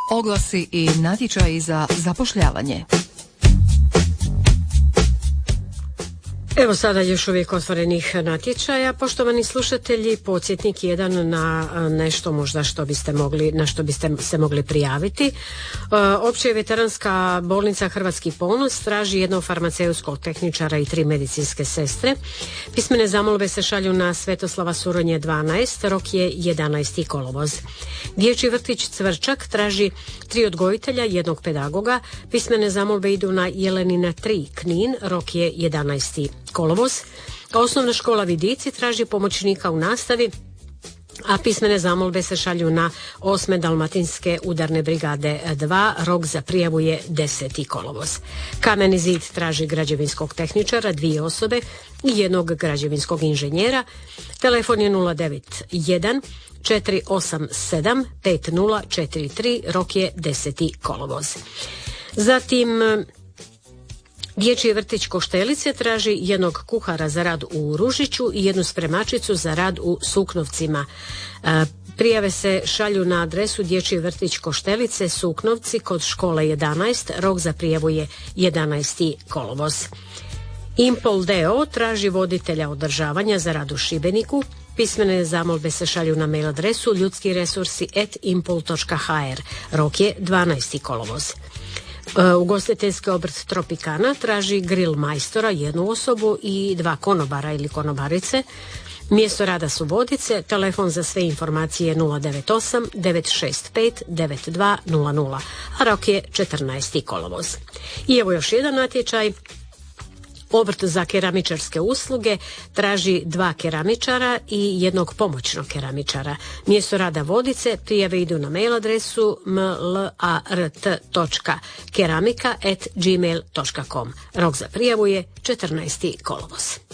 Oglasi i natječaji za zapošljavanje. Evo sada još uvijek otvorenih natječaja. Poštovani slušatelji, podsjetnik jedan na nešto možda na što biste se mogli prijaviti. Opća i veteranska bolnica Hrvatski ponos traži jednog farmaceutskog tehničara i 3 medicinske sestre. Pismene zamolbe se šalju na Svetoslava Suronje 12, rok je 11. kolovoz. Dječji vrtić Cvrčak traži 3 odgojitelja, 1 pedagoga. Pismene zamolbe idu na Jelenina 3, Knin, rok je 11. kolovoz. Osnovna škola Vidici traži pomoćnika u nastavi, a pismene zamolbe se šalju na 8. Dalmatinske udarne brigade 2, rok za prijavu je 10. kolovoz. Kameni zid traži građevinskog tehničara, 2 osobe i 1 građevinskog inženjera. Telefon je 091 487 5043, rok je 10. kolovoz. Zatim Dječji vrtić Koštelice traži 1 kuhara za rad u Ružiću i 1 spremačicu za rad u Suknovcima. Prijave se šalju na adresu Dječji vrtić Koštelice, Suknovci, kod škole 11, rok za prijavu je 11. kolovoz. Impol d.o. traži voditelja održavanja za rad u Šibeniku. Pismene zamolbe se šalju na mail adresu ljudskiresursi@impol.hr, rok je 12. kolovoz. Ugostiteljski obrt Tropikana traži grill majstora, 1 osobu i 2 konobara ili konobarice. Mjesto rada su Vodice. Telefon za sve informacije je 098 965 9200, a rok je 14. kolovoz. I evo još jedan natječaj. Obrt za keramičarske usluge traži 2 keramičara i 1 pomoćnog keramičara. Mjesto rada Vodice. Prijave idu na mail adresu mlart.keramika@gmail.com. Rok za prijavu je 14. kolovoz.